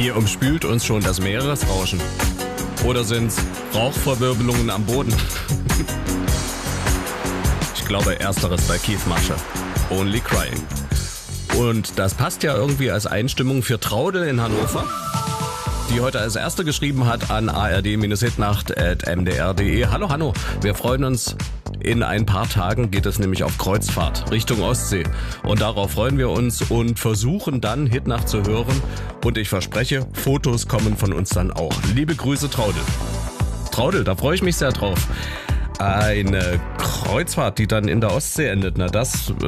Hier umspült uns schon das Meeresrauschen. Oder sind's Rauchverwirbelungen am Boden? Ich glaube, ersteres bei Keith Masche. Only Crying. Und das passt ja irgendwie als Einstimmung für Traudel in Hannover, die heute als erste geschrieben hat an ard-hitnacht@mdr.de. Hallo Hanno, wir freuen uns. In ein paar Tagen geht es nämlich auf Kreuzfahrt Richtung Ostsee. Und darauf freuen wir uns und versuchen dann Hitnacht zu hören. Und ich verspreche, Fotos kommen von uns dann auch. Liebe Grüße, Traudel. Traudel, da freue ich mich sehr drauf. Eine Kreuzfahrt, die dann in der Ostsee endet, na das